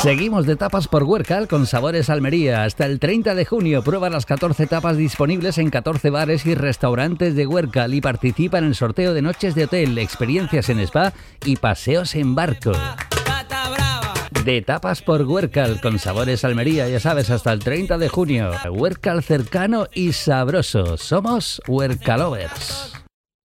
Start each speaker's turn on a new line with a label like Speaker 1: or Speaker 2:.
Speaker 1: Seguimos de tapas por Huércal con Sabores Almería. Hasta el 30 de junio prueba las 14 tapas disponibles en 14 bares y restaurantes de Huércal y participa en el sorteo de noches de hotel, experiencias en spa y paseos en barco. De tapas por Huércal con Sabores Almería, ya sabes, hasta el 30 de junio. Huércal cercano y sabroso. Somos Huércalovers.